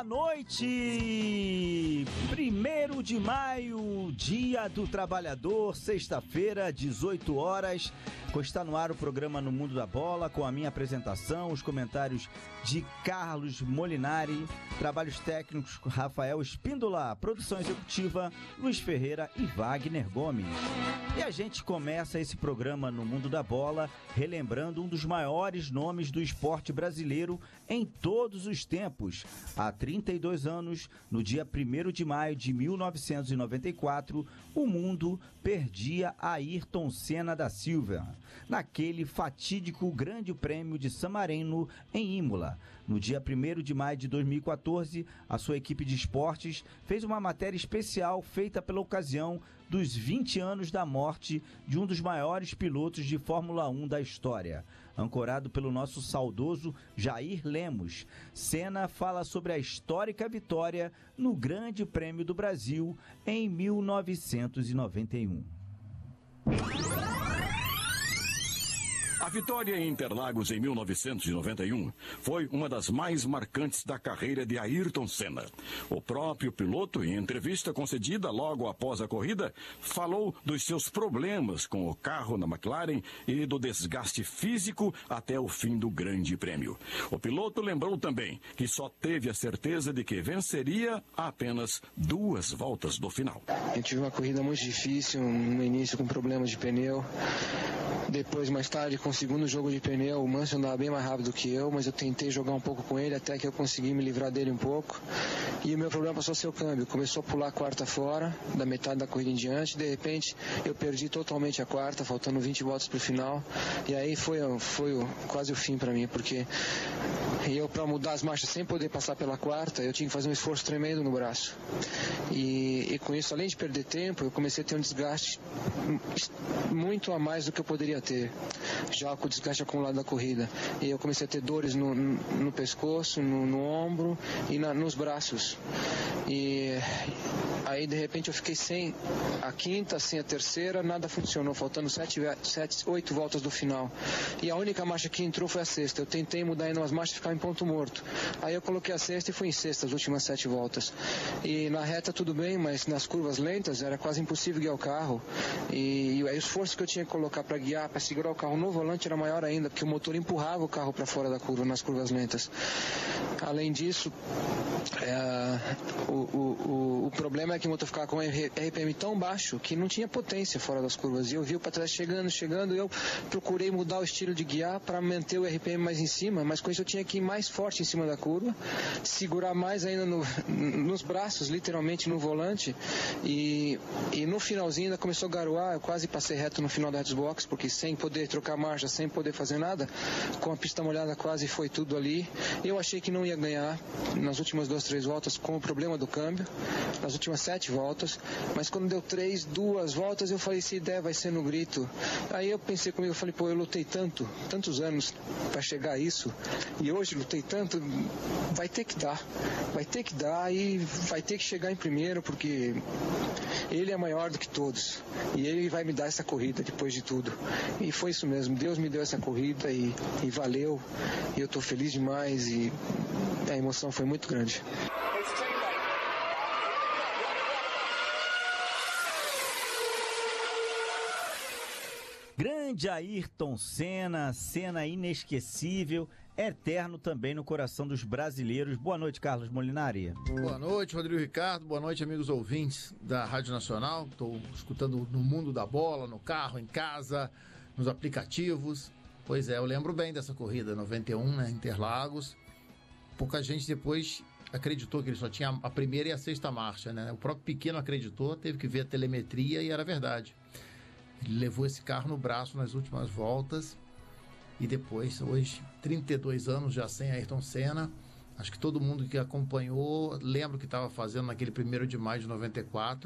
boa noite! 1º de maio, Dia do Trabalhador, sexta-feira, 18 horas. Está no ar o programa No Mundo da Bola, com a minha apresentação, os comentários de Carlos Molinari, trabalhos técnicos Rafael Espíndola, produção executiva Luiz Ferreira e Wagner Gomes. E a gente começa esse programa No Mundo da Bola relembrando um dos maiores nomes do esporte brasileiro em todos os tempos. Há 32 anos, no dia 1º de maio de 1994, o mundo perdia Ayrton Senna da Silva naquele fatídico Grande Prêmio de San Marino em Imola. No dia 1º de maio de 2014, a sua equipe de esportes fez uma matéria especial feita pela ocasião dos 20 anos da morte de um dos maiores pilotos de Fórmula 1 da história. Ancorado pelo nosso saudoso Jair Lemos, Senna fala sobre a histórica vitória no Grande Prêmio do Brasil em 1991. A vitória em Interlagos em 1991 foi uma das mais marcantes da carreira de Ayrton Senna. O próprio piloto, em entrevista concedida logo após a corrida, falou dos seus problemas com o carro na McLaren e do desgaste físico até o fim do Grande Prêmio. O piloto lembrou também que só teve a certeza de que venceria a apenas 2 voltas do final. Eu tive uma corrida muito difícil, no início com problemas de pneu. Depois, mais tarde, com o segundo jogo de pneu, o Mansell andava bem mais rápido que eu, mas eu tentei jogar um pouco com ele até que eu consegui me livrar dele um pouco. E o meu problema passou a ser o câmbio. Começou a pular a quarta fora, da metade da corrida em diante. De repente, eu perdi totalmente a quarta, faltando 20 voltas para o final. E aí foi quase o fim para mim, porque eu, para mudar as marchas sem poder passar pela quarta, eu tinha que fazer um esforço tremendo no braço. E com isso, além de perder tempo, eu comecei a ter um desgaste muito a mais do que eu poderia ter, já com o desgaste acumulado da corrida. E eu comecei a ter dores no pescoço, no ombro e nos braços. E aí, de repente, eu fiquei sem a quinta, sem a terceira, nada funcionou, faltando 8 voltas do final. E a única marcha que entrou foi a sexta. Eu tentei mudar ainda umas marchas e ficar em ponto morto. Aí eu coloquei a sexta e fui em sexta as últimas 7 voltas. E na reta tudo bem, mas nas curvas lentas era quase impossível guiar o carro. E aí o esforço que eu tinha que colocar para guiar, para segurar o carro no volante era maior ainda, porque o motor empurrava o carro para fora da curva nas curvas lentas. Além disso, o problema é que o motor ficava com um RPM tão baixo que não tinha potência fora das curvas. E eu vi o para trás chegando, eu procurei mudar o estilo de guiar para manter o RPM mais em cima, mas com isso eu tinha que ir mais forte em cima da curva, segurar mais ainda nos braços, literalmente no volante, e no finalzinho ainda começou a garoar. Eu quase passei reto no final da box, porque sem poder trocar marcha, sem poder fazer nada, com a pista molhada quase foi tudo ali. Eu achei que não ia ganhar nas últimas 2, 3 voltas com o problema do câmbio, nas últimas 7 voltas, mas quando deu 2 voltas eu falei, se der vai ser no grito. Aí eu pensei comigo, eu falei, pô, eu lutei tantos anos para chegar a isso, e hoje lutei tanto, vai ter que dar e vai ter que chegar em primeiro, porque ele é maior do que todos e ele vai me dar essa corrida depois de tudo. E foi isso mesmo, Deus me deu essa corrida e valeu, e eu tô feliz demais e a emoção foi muito grande. Grande Ayrton Senna, cena inesquecível, eterno também no coração dos brasileiros. Boa noite, Carlos Molinari. Boa noite, Rodrigo Ricardo. Boa noite, amigos ouvintes da Rádio Nacional. Estou escutando No Mundo da Bola, no carro, em casa, nos aplicativos. Pois é, eu lembro bem dessa corrida, 91, né, Interlagos. Pouca gente depois acreditou que ele só tinha a primeira e a sexta marcha, né? O próprio Pequeno acreditou, teve que ver a telemetria e era verdade. Ele levou esse carro no braço nas últimas voltas e depois, hoje, 32 anos já sem Ayrton Senna. Acho que todo mundo que acompanhou lembra o que estava fazendo naquele 1º de maio de 94.